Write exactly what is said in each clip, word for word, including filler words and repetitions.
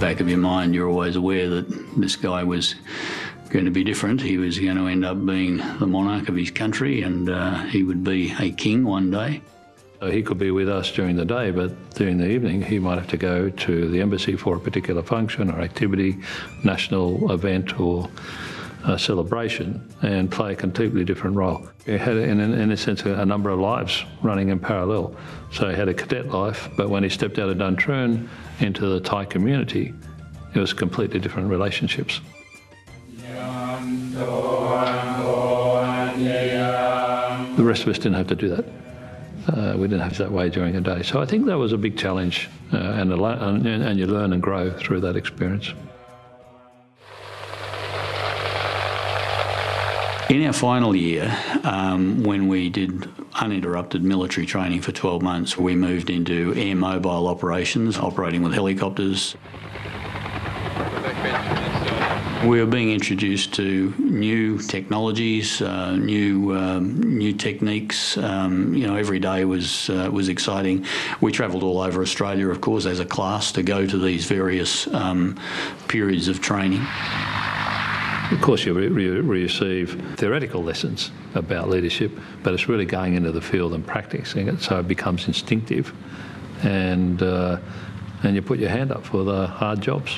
back of your mind, you're always aware that this guy was going to be different. He was going to end up being the monarch of his country, and uh, he would be a king one day. So he could be with us during the day, but during the evening he might have to go to the embassy for a particular function or activity, national event or a celebration, and play a completely different role. He had, in, in a sense, a number of lives running in parallel. So he had a cadet life, but when he stepped out of Duntroon into the Thai community, it was completely different relationships. The rest of us didn't have to do that. Uh, we didn't have that way during the day. So I think that was a big challenge, uh, and, a, and, and you learn and grow through that experience. In our final year, um, when we did uninterrupted military training for twelve months, we moved into air mobile operations, operating with helicopters. We were being introduced to new technologies, uh, new um, new techniques. Um, you know, every day was uh, was exciting. We travelled all over Australia, of course, as a class to go to these various um, periods of training. Of course, you re re receive theoretical lessons about leadership, but it's really going into the field and practicing it, so it becomes instinctive, and uh, and you put your hand up for the hard jobs.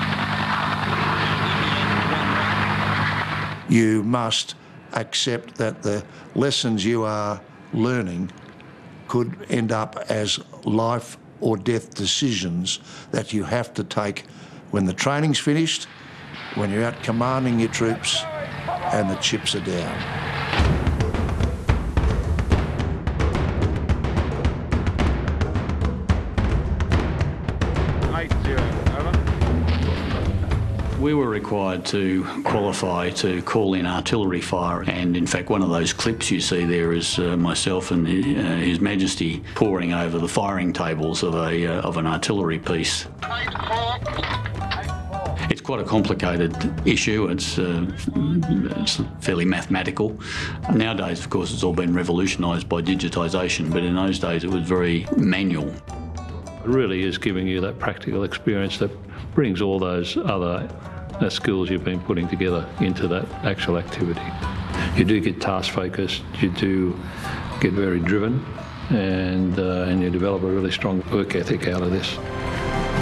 You must accept that the lessons you are learning could end up as life or death decisions that you have to take when the training's finished, when you're out commanding your troops and the chips are down. We were required to qualify to call in artillery fire, and in fact one of those clips you see there is uh, myself and uh, His Majesty poring over the firing tables of, a, uh, of an artillery piece. It's quite a complicated issue. It's, uh, it's fairly mathematical. Nowadays, of course, it's all been revolutionised by digitisation, but in those days it was very manual. It really is giving you that practical experience that brings all those other uh, skills you've been putting together into that actual activity. You do get task focused, you do get very driven, and, uh, and you develop a really strong work ethic out of this.